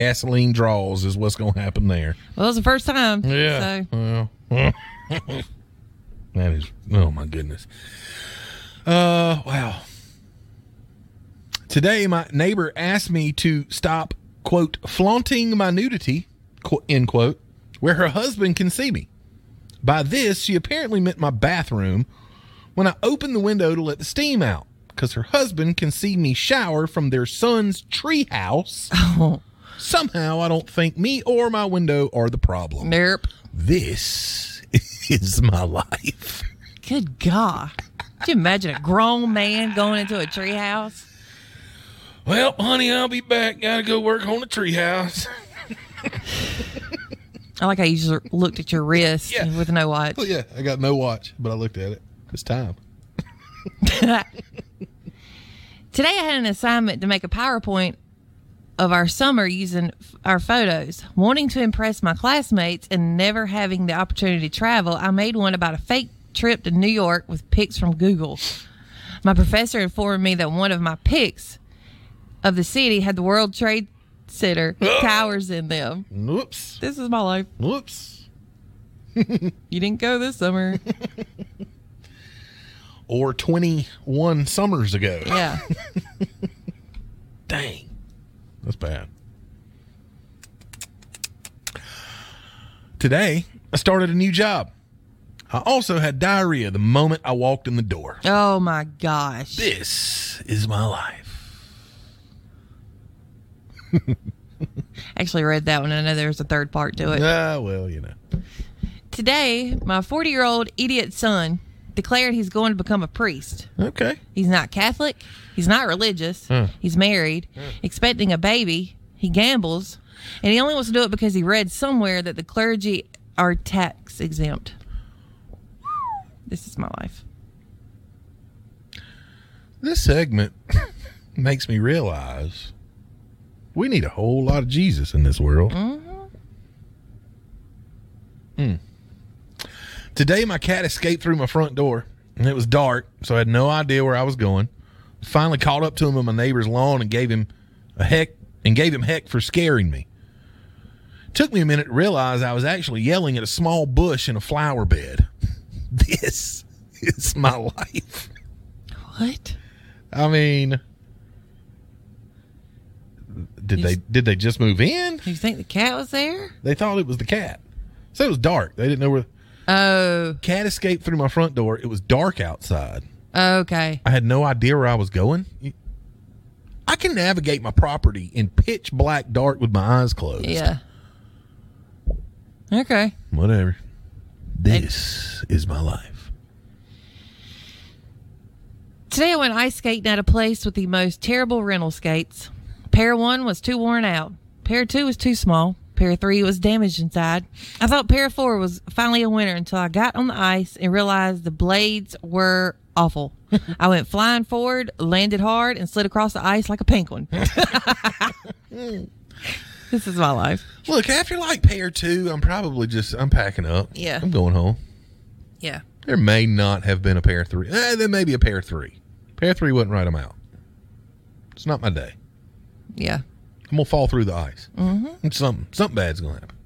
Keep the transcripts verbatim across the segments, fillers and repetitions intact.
gasoline draws is what's going to happen there. Well, it was the first time. Yeah. So. Well, that is, oh my goodness. Uh, wow. Today, my neighbor asked me to stop, quote, flaunting my nudity, quote, end quote, where her husband can see me. By this, she apparently meant my bathroom when I opened the window to let the steam out, because her husband can see me shower from their son's tree house. Oh. Somehow, I don't think me or my window are the problem. Nope. This is my life. Good God. Could you imagine a grown man going into a tree house? Well, honey, I'll be back. Gotta go work on the tree house. I like how you just looked at your wrist Yeah. with no watch. Well, yeah, I got no watch, but I looked at it. It's time. Today I had an assignment to make a PowerPoint of our summer using f- our photos. Wanting to impress my classmates and never having the opportunity to travel, I made one about a fake trip to New York with pics from Google. My professor informed me that one of my pics of the city had the World Trade Center towers in them. Whoops. This is my life. Whoops. You didn't go this summer. Or twenty-one summers ago. Yeah. Dang. That's bad. Today, I started a new job. I also had diarrhea the moment I walked in the door. Oh my gosh. This is my life. Actually read that one. I know there's a third part to it. Ah, well, you know. Today, my forty-year-old idiot son declared he's going to become a priest. Okay. He's not Catholic. He's not religious. Hmm. He's married, expecting a baby. He gambles. And he only wants to do it because he read somewhere that the clergy are tax exempt. This is my life. This segment makes me realize we need a whole lot of Jesus in this world. Mm-hmm. Hmm. Today, my cat escaped through my front door, and it was dark, so I had no idea where I was going. Finally caught up to him on my neighbor's lawn and gave him a heck and gave him heck for scaring me. Took me a minute to realize I was actually yelling at a small bush in a flower bed. This is my life. What? I mean, did You they s- did they just move in? Do you think the cat was there? They thought it was the cat. So it was dark. They didn't know where. Oh, Cat escaped through my front door. It was dark outside. okay. I had no idea where I was going. I can navigate my property in pitch black dark with my eyes closed. Yeah. Okay. Whatever. This is my life. Today I went ice skating at a place with the most terrible rental skates. Pair one was too worn out. Pair two was too small. Pair three was damaged inside. I thought pair four was finally a winner until I got on the ice and realized the blades were awful. I went flying forward, landed hard, and slid across the ice like a penguin. This is my life. Look, after like pair two, I'm probably just, I'm packing up. Yeah. I'm going home. Yeah. There may not have been a pair three. Eh, there may be a pair three. Pair three wouldn't write them out. It's not my day. Yeah. I'm going to fall through the ice. Mm-hmm. Something, something bad's going to happen.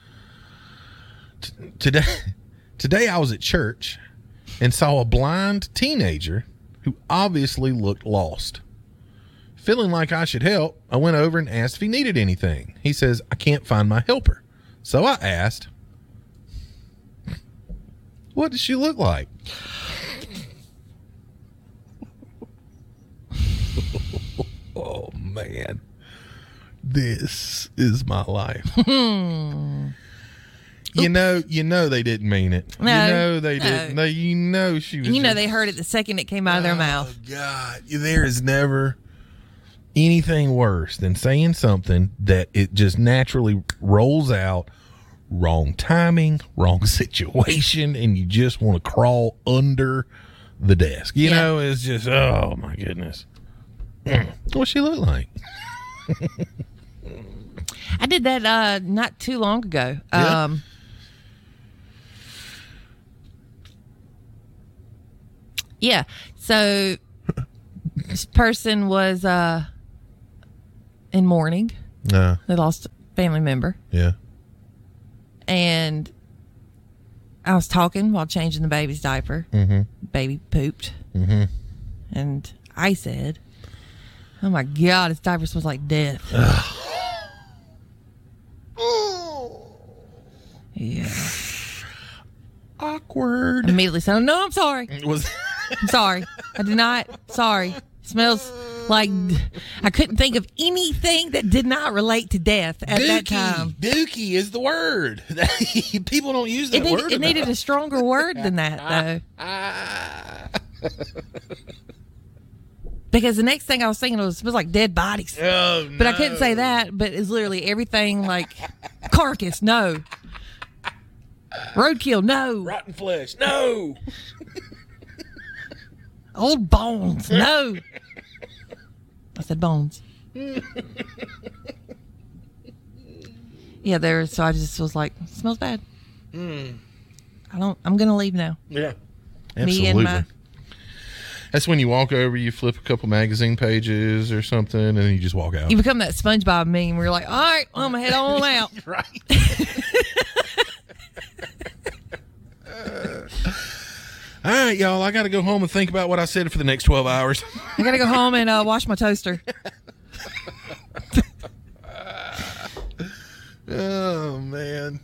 T- today, today I was at church and saw a blind teenager who obviously looked lost. Feeling like I should help, I went over and asked if he needed anything. He says, I can't find my helper. So I asked, what does she look like? Oh, man. This is my life. You know, you know they didn't mean it. No, you know they no. didn't. They, you know she was. You know just- they heard it the second it came out of their Oh, mouth. God, there is never anything worse than saying something that it just naturally rolls out. Wrong timing, wrong situation, and you just want to crawl under the desk. You Yeah. know, it's just, oh my goodness. What she look like? I did that uh, not too long ago. Yeah? Um, yeah. So this person was uh, in mourning. Uh, They lost a family member. yeah. And I was talking while changing the baby's diaper. Mm-hmm. Baby pooped. Mm-hmm. And I said, oh my God, his diaper smells like death. Yeah. Awkward. Immediately said, no, I'm sorry. Was I'm sorry. I did not. Sorry. It smells like I couldn't think of anything that did not relate to death at that time. Dookie is the word. People don't use that It, need, word. it needed a stronger word than that, though. Because the next thing I was thinking was, it smells like dead bodies. Oh, But I couldn't say that, but it's literally everything like carcass, no. Roadkill, no. Rotten flesh. No. Old bones, no. I said bones. Yeah, there. So I just was like, smells bad. Mm. I don't. I'm gonna leave now. Yeah. Me and my. That's when you walk over, you flip a couple magazine pages or something, and then you just walk out. You become that SpongeBob meme where you're like, all right, well, I'm gonna head on out. Right. All right, y'all. I got to go home and think about what I said for the next twelve hours. I gotta go home and uh, wash my toaster. Oh, man.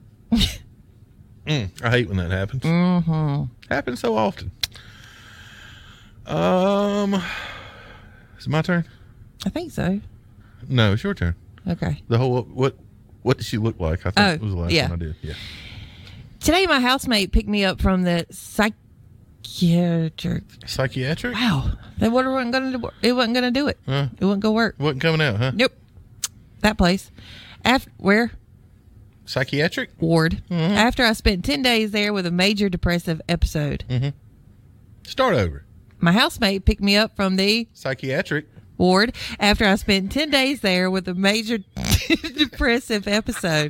mm, I hate when that happens. Mm-hmm. Happens so often. Um, is it my turn? I think so. No, it's your turn. Okay. The whole what? What did she look like? I think Oh, it was the last yeah. one I did. Yeah. Today, my housemate picked me up from the psychiatric. Psychiatric? Wow, that water wasn't gonna do. It wasn't gonna do it. Huh? It wasn't gonna work. Wasn't coming out, huh? Nope. That place. After where? Psychiatric? Ward. Mhm. After I spent ten days there with a major depressive episode. Mm-hmm. Start over. My housemate picked me up from the Psychiatric. ward after I spent ten days there with a major depressive episode.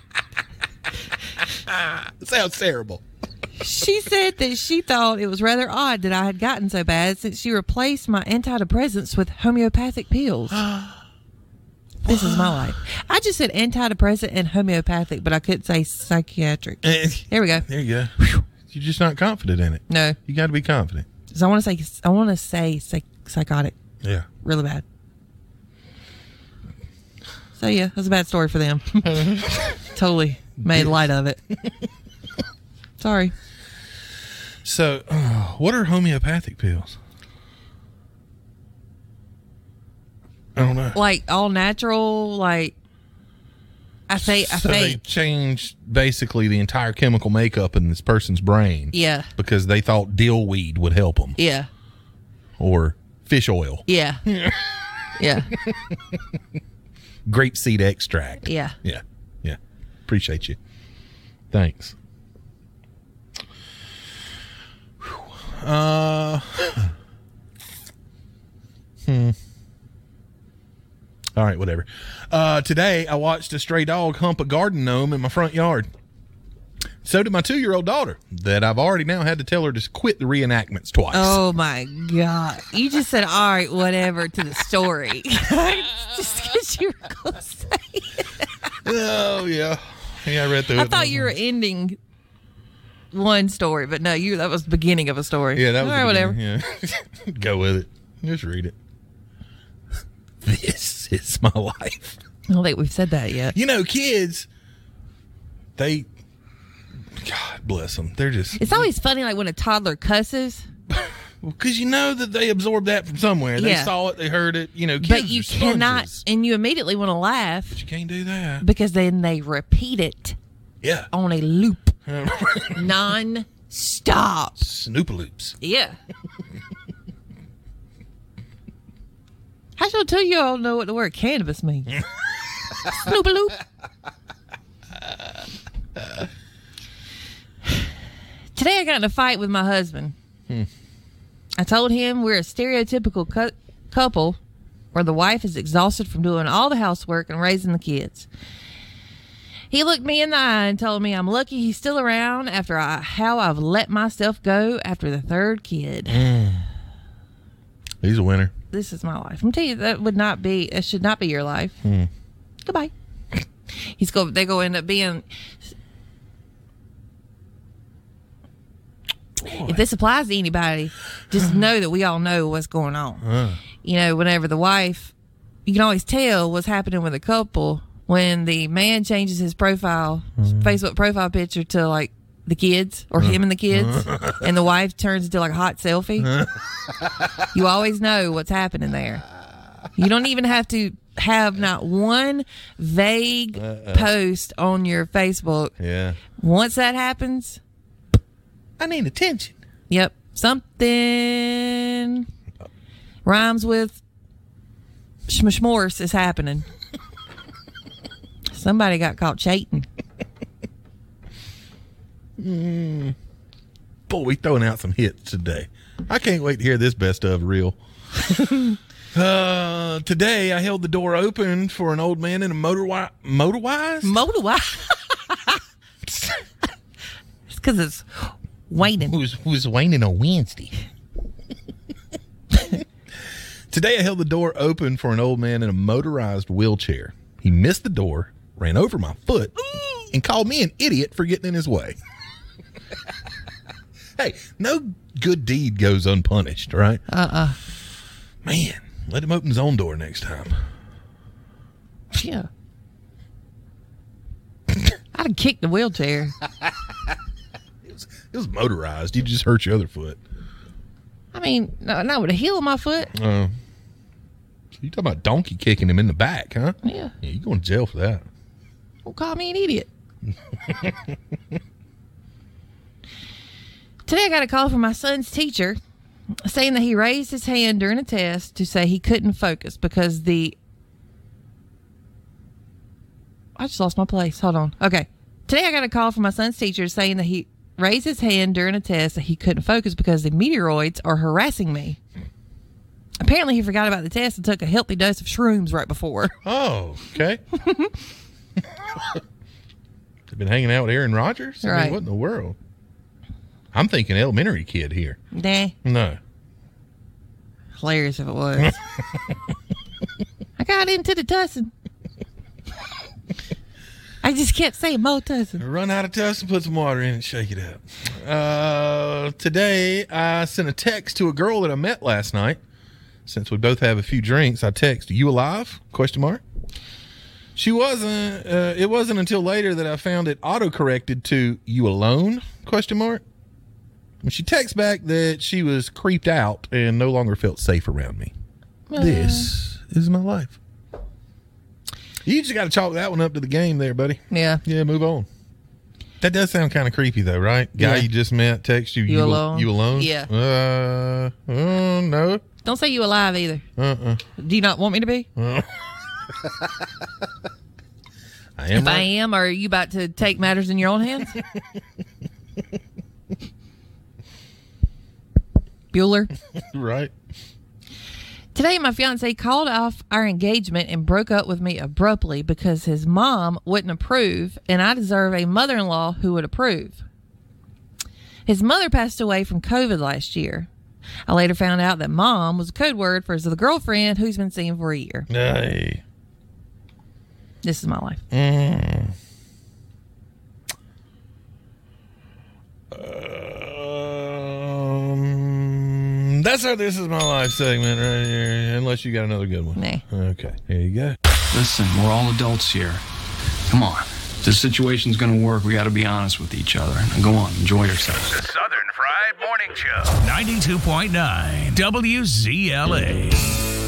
Sounds terrible. She said that she thought it was rather odd that I had gotten so bad since she replaced my antidepressants with homeopathic pills. This is my life. I just said antidepressant and homeopathic, but I couldn't say psychiatric. There we go. There you go. You're just not confident in it. No. You got to be confident. So I want to say I want to say psych- psychotic Yeah. really bad. So yeah, that's a bad story for them. Totally made light of it. Sorry. So, uh, what are homeopathic pills? I don't know. Like all natural, like I say I so they say changed basically the entire chemical makeup in this person's brain. Yeah. Because they thought dill weed would help them. Yeah. Or fish oil. Yeah. Yeah. Grapeseed extract. Yeah. Yeah. Yeah. Appreciate you. Thanks. Whew. Uh, hmm. All right, whatever. Uh, today, I watched a stray dog hump a garden gnome in my front yard. So did my two-year-old daughter, that I've already now had to tell her to quit the reenactments twice. Oh my God. You just said all right, whatever to the story. Just because you were gonna say it. Oh, yeah. Yeah, I read through I it. thought you were ending one story, but no, you that was the beginning of a story. Yeah, that was all right, whatever. Yeah. Go with it. Just read it. This is my life. I don't think we've said that yet. You know, kids, they, God bless them. They're just, It's always funny, like when a toddler cusses, because you know that they absorbed that from somewhere. They Yeah. saw it, they heard it. You know, kids but you are cannot, sponges. and you immediately want to laugh But you can't do that. because then they repeat it Yeah. on a loop, non-stop. Snoopaloops. Yeah. How should two year old know what the word cannabis means? Snoopaloop. Today I got in a fight with my husband. Hmm. I told him we're a stereotypical cu- couple where the wife is exhausted from doing all the housework and raising the kids. He looked me in the eye and told me I'm lucky he's still around after I, how I've let myself go after the third kid. Mm. He's a winner. This is my life. I'm telling you, that would not be, it should not be your life. Hmm. Goodbye. He's go. They go end up being. Boy. If this applies to anybody, just know that we all know what's going on. Uh. You know, whenever the wife, you can always tell what's happening with a couple when the man changes his profile, mm. Facebook profile picture to like the kids or uh. him and the kids, and the wife turns into like a hot selfie. You always know what's happening there. You don't even have to have not one vague uh-uh. post on your Facebook. Yeah. Once that happens, I need attention. Yep. Something rhymes with schmorse is happening. Somebody got caught cheating. Mm. Boy, we throwing out some hits today. I can't wait to hear this best of reel. Uh, today I held the door open for an old man in a motor wi- motorwise. Motorwise. It's because it's waning. Who's who's waning on Wednesday? Today I held the door open for an old man in a motorized wheelchair. He missed the door, ran over my foot, and called me an idiot for getting in his way. Hey, no good deed goes unpunished, right? Uh-uh. Man. Let him open his own door next time. Yeah. I'd have kicked the wheelchair. it, was, it was motorized. You just hurt your other foot. I mean, no, not with a heel on my foot. Uh, so you talking about donkey kicking him in the back, huh? Yeah. Yeah, you going to jail for that. Don't call me an idiot. Today I got a call from my son's teacher saying that he raised his hand during a test to say he couldn't focus because the... I just lost my place. Hold on. Okay. Today I got a call from my son's teacher saying that he raised his hand during a test that he couldn't focus because the meteoroids are harassing me. Apparently he forgot about the test and took a healthy dose of shrooms right before. Oh, okay. They've been hanging out with Aaron Rodgers? I right. mean, what in the world? I'm thinking elementary kid here. Nah. No. Hilarious if it was. I got into the tussin. I just kept saying more tussin. Run out of tussin, put some water in and shake it up. Uh, today, I sent a text to a girl that I met last night. Since we both have a few drinks, I text, "You alive?" Question mark. She wasn't. Uh, it wasn't until later that I found it auto-corrected to "You alone?" Question mark. When she texts back that she was creeped out and no longer felt safe around me. Uh, this is my life. You just got to chalk that one up to the game there, buddy. Yeah. Yeah, move on. That does sound kind of creepy, though, right? Guy yeah. you just met, text you. You, you alone? You alone? Yeah. Uh, uh, no. Don't say you alive either. Uh-uh. Do you not want me to be? Uh. I am. If right. I am, are you about to take matters in your own hands? Bueller. Right. Today, my fiance called off our engagement and broke up with me abruptly because his mom wouldn't approve, and I deserve a mother-in-law who would approve. His mother passed away from COVID last year. I later found out that mom was a code word for his girlfriend who's been seeing for a year. Hey. This is my life. Mm. Um, that's our This Is My Life segment right here, unless you got another good one. Nah. Okay, here you go. Listen, we're all adults here. Come on. If this situation's going to work, we got to be honest with each other. Now go on, enjoy yourself. The Southern Fried Morning Show. ninety-two point nine W Z L A.